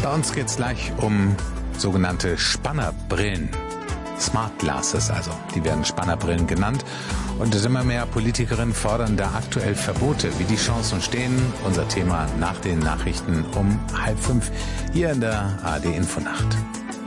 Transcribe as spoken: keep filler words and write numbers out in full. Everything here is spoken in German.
Bei uns geht's gleich um sogenannte Spannerbrillen. Smart Glasses also, die werden Spannerbrillen genannt. Und immer mehr Politikerinnen fordern da aktuell Verbote. Wie die Chancen stehen, unser Thema nach den Nachrichten um halb fünf hier in der A R D Infonacht.